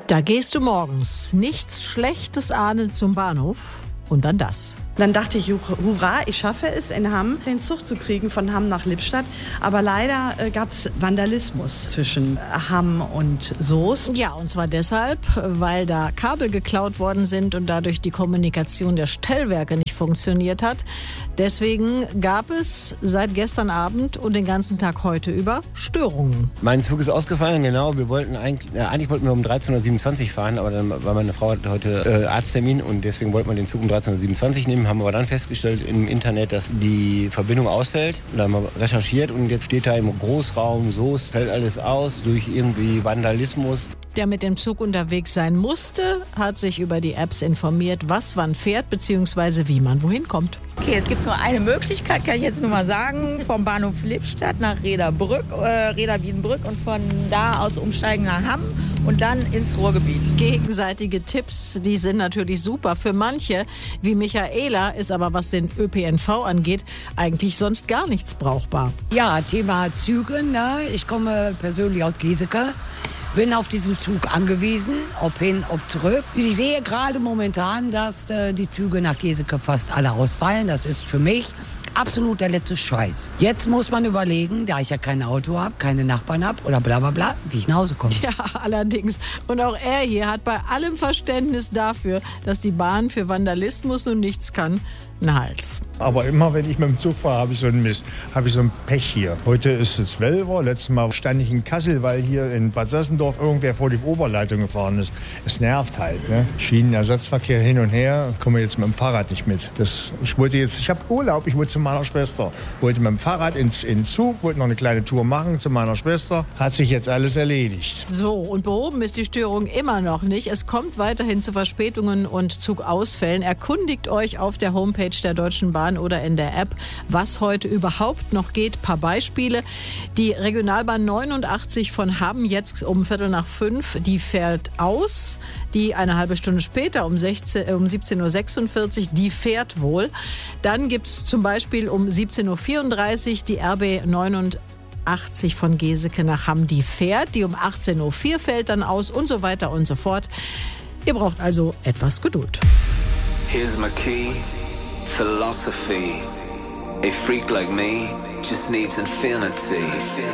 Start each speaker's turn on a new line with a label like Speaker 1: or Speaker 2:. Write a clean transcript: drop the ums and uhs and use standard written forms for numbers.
Speaker 1: Da gehst du morgens, nichts Schlechtes ahnend zum Bahnhof und dann das.
Speaker 2: Dann dachte ich, hurra, ich schaffe es, in Hamm den Zug zu kriegen von Hamm nach Lippstadt. Aber leider gab es Vandalismus zwischen Hamm und Soest.
Speaker 1: Ja, und zwar deshalb, weil da Kabel geklaut worden sind und dadurch die Kommunikation der Stellwerke nicht funktioniert hat. Deswegen gab es seit gestern Abend und den ganzen Tag heute über Störungen.
Speaker 3: Mein Zug ist ausgefallen, genau. Wir wollten eigentlich wollten wir um 13.27 Uhr fahren, aber dann war meine Frau heute Arzttermin und deswegen wollten wir den Zug um 13.27 Uhr nehmen. Haben aber dann festgestellt im Internet, dass die Verbindung ausfällt. Da haben wir recherchiert und jetzt steht da im Großraum Soest, fällt alles aus durch irgendwie Vandalismus.
Speaker 1: Der mit dem Zug unterwegs sein musste, hat sich über die Apps informiert, was wann fährt bzw. wie man wohin kommt.
Speaker 4: Okay, es gibt nur eine Möglichkeit, kann ich jetzt nur mal sagen, vom Bahnhof Lippstadt nach Reda Wiedenbrück und von da aus umsteigen nach Hamm und dann ins Ruhrgebiet.
Speaker 1: Gegenseitige Tipps, die sind natürlich super. Für manche, wie Michaela, ist aber, was den ÖPNV angeht, eigentlich sonst gar nichts brauchbar.
Speaker 5: Ja, Thema Züge, ne? Ich komme persönlich aus Geseke. Bin auf diesen Zug angewiesen, ob hin, ob zurück. Ich sehe gerade momentan, dass die Züge nach Geseke fast alle ausfallen. Das ist für mich absolut der letzte Scheiß. Jetzt muss man überlegen, da ich ja kein Auto habe, keine Nachbarn habe oder bla bla bla, wie ich nach Hause komme.
Speaker 1: Ja, allerdings. Und auch er hier hat bei allem Verständnis dafür, dass die Bahn für Vandalismus nun nichts kann, einen Hals.
Speaker 6: Aber immer, wenn ich mit dem Zug fahre, habe ich so ein Pech hier. Heute ist es 12 Uhr. Letztes Mal stand ich in Kassel, weil hier in Bad Sassendorf irgendwer vor die Oberleitung gefahren ist. Es nervt halt, ne? Schienenersatzverkehr hin und her. Komme jetzt mit dem Fahrrad nicht mit. Ich habe Urlaub, ich wollte zu meiner Schwester. Wollte mit dem Fahrrad in Zug, wollte noch eine kleine Tour machen zu meiner Schwester. Hat sich jetzt alles erledigt.
Speaker 1: So, und behoben ist die Störung immer noch nicht. Es kommt weiterhin zu Verspätungen und Zugausfällen. Erkundigt euch auf der Homepage der Deutschen Bahn oder in der App, was heute überhaupt noch geht. Ein paar Beispiele. Die Regionalbahn 89 von Hamm jetzt um 4:45, die fährt aus. Die eine halbe Stunde später um 17:46 Uhr, die fährt wohl. Dann gibt es zum Beispiel um 17:34 Uhr die RB 89 von Geseke nach Hamm, die fährt. Die um 18:04 Uhr fällt dann aus und so weiter und so fort. Ihr braucht also etwas Geduld.
Speaker 7: Here's my key. Philosophy. A freak like me just needs infinity.